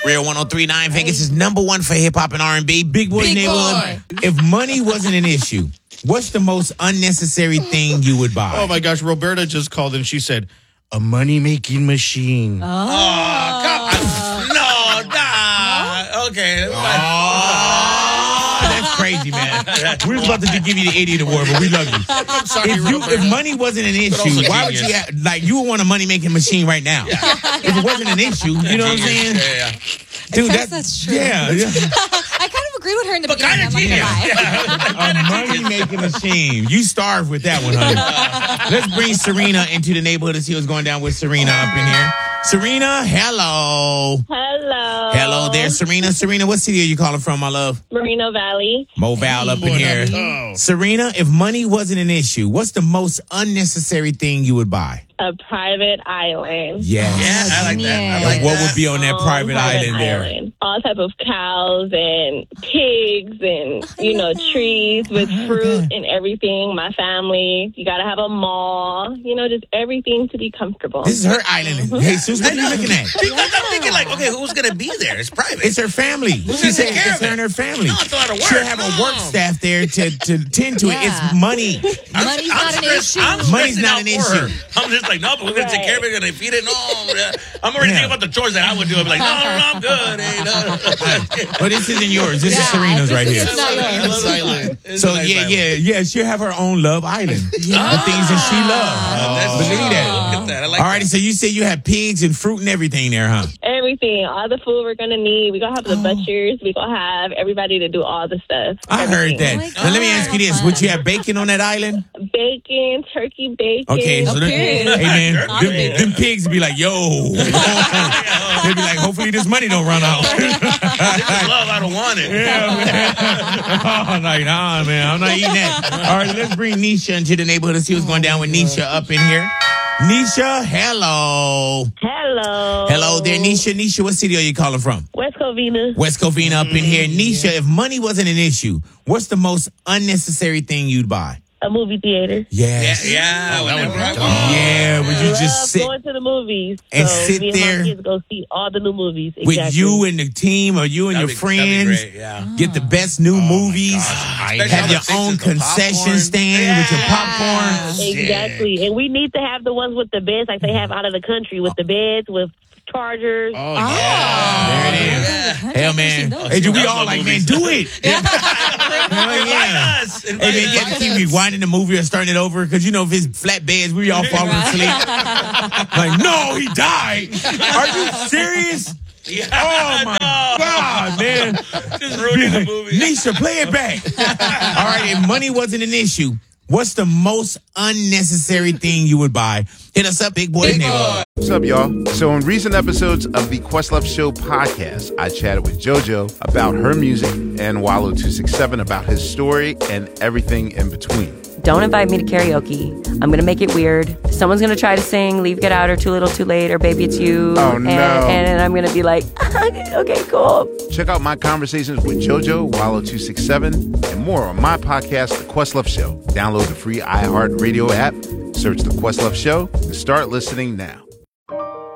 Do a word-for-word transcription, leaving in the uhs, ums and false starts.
Real one oh three point nine Vegas is number one for hip hop and R and B. Big Boy Big Neighborhood. Boy. If money wasn't an issue, what's the most unnecessary thing you would buy? Oh my gosh, Roberta just called and she said, a money-making machine. Oh, Oh, come on. No, nah. Okay. Oh, that's crazy, man. We was about to give you the idiot award, but we love you. I'm sorry, If, you, Roberta. if money wasn't an issue, also why would genius. you have, like, you would want a money-making machine right now. If it wasn't an issue, you know what I'm saying? Yeah, yeah. Dude, guess that's, that's true. Yeah, yeah. I kind of agree with her in the But beginning. kind of I'm not genius. gonna lie. A money-making machine. You starved with that one, honey. Let's bring Serena into the neighborhood and see what's going down with Serena up in here. Serena, hello. Hello. Hello there, Serena. Serena, what city are you calling from, my love? Merino Valley. Moval up in here. Oh. Serena, if money wasn't an issue, what's the most unnecessary thing you would buy? A private island. Yes. Yeah, I like that. I Yeah. like And what that. would be on that Um, private island there? island. All type of cows and pigs and, you know, trees with fruit and everything. My family. You got to have a mall. You know, just everything to be comfortable. This is her island. Hey, Sus, what are you looking at? Because I'm thinking like, okay, who's gonna be there? It's private. It's her family. She gonna said take care it's of her it? and her family. No, it's a lot of work. She'll have a work No. staff there to, to tend to it. Yeah. It's money. Money's not an stressed- issue. I'm Money's stressing not out an for her. issue. I'm just like, no, but we're gonna take Right. care of it. We're gonna feed it. No, I'm already Yeah. thinking about the chores that I would do. I'm like, no, no, no, I'm good. Hey, no. But this isn't yours. This is Yeah, Serena's this right is here. not yours. It's silent. It's So a nice yeah, island. yeah, yeah. She'll have her own love island. The things that she loves. That's Believe true. that. Look at that. I like All righty, that. so you said you have pigs and fruit and everything there, huh? Everything. All the food we're going to need. We're going to have the butchers. We're going to have everybody to do all the stuff. I heard that. Oh my Now let me ask you this: God. would you have bacon on that island? Bacon, turkey bacon. Okay, so Oh, them, period. hey man, Not them, bacon. them pigs be like, yo, they'd be like, hopefully this money don't run out. This is love. I don't want it. Yeah, man. I'm like, nah, man, I'm not eating that. All right, let's bring Nisha into the neighborhood and see what's going down with Nisha up in here. Nisha, hello. Hello. Hello there, Nisha. Nisha, what city are you calling from? West Covina. West Covina up in here. Nisha, if money wasn't an issue, what's the most unnecessary thing you'd buy? A movie theater. Yeah, Yes. yeah. Oh, that when would they're- be Yeah, would you Love just sit going to the movies. and so sit me and there my kids go see all the new movies. with Exactly. you and the team or you and That'd your be- that'd be friends? great, yeah. Get the best new movies. Especially Have all your the fixes, own the concession popcorn. stand with your popcorn. Exactly. And we need to have the ones with the beds like they have out of the country with the beds with chargers. Oh, Oh. yeah. There it is. Hell, man. Hey, do we Those all are like, man, movies. do it. Hell, yeah. Yes. Hey, man, you have to keep rewinding the movie or starting it over because, you know, if it's flat beds, we all falling asleep. Like, no, he died. Are you serious? Yeah. Oh, my God, man. Just ruining the movie. Nisha, play it back. All right, if money wasn't an issue, what's the most unnecessary thing you would buy? Hit us up, Big Boy Neighborhood. What's up, y'all? So, in recent episodes of the Questlove Show podcast, I chatted with JoJo about her music and Wallow two six seven about his story and everything in between. Don't invite me to karaoke. I'm going to make it weird. Someone's going to try to sing Leave, Get Out, or Too Little, Too Late, or Baby, It's You. Oh, and, no. And, and I'm going to be like, okay, cool. Check out my conversations with JoJo, Wallow two six seven, and more on my podcast, The Questlove Show. Download the free iHeartRadio app, search The Questlove Show, and start listening now.